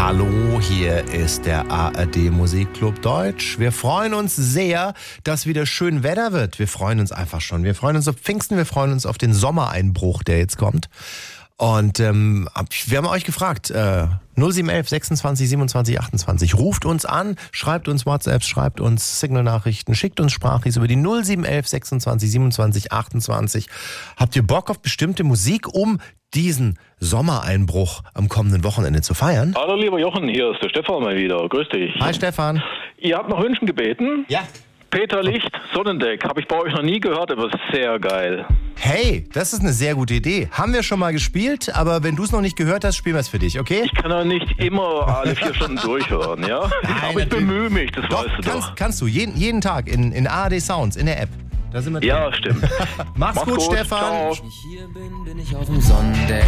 Hallo, hier ist der ARD Musikclub Deutsch. Wir freuen uns sehr, dass wieder schön Wetter wird. Wir freuen uns einfach schon. Wir freuen uns auf Pfingsten, wir freuen uns auf den Sommereinbruch, der jetzt kommt. Und wir haben euch gefragt, 0711 26 27 28. Ruft uns an, schreibt uns WhatsApps, schreibt uns Signal-Nachrichten, schickt uns Sprachis über die 0711 26 27 28. Habt ihr Bock auf bestimmte Musik, um diesen Sommereinbruch am kommenden Wochenende zu feiern? Hallo lieber Jochen, hier ist der Stefan mal wieder. Grüß dich. Hi Stefan. Ihr habt nach Wünschen gebeten? Ja. Peter Licht, Sonnendeck. Habe ich bei euch noch nie gehört, aber ist sehr geil. Hey, das ist eine sehr gute Idee. Haben wir schon mal gespielt, aber wenn du es noch nicht gehört hast, spielen wir es für dich, okay? Ich kann doch nicht immer alle 4 Stunden durchhören, ja? Nein, aber ich bemühe mich, das doch, weißt du doch. Kannst du, jeden Tag in ARD Sounds, in der App. Da sind wir drin. Ja, stimmt. Mach's gut, Stefan. Ciao. Wenn ich hier bin, bin ich auf dem Sonnendeck.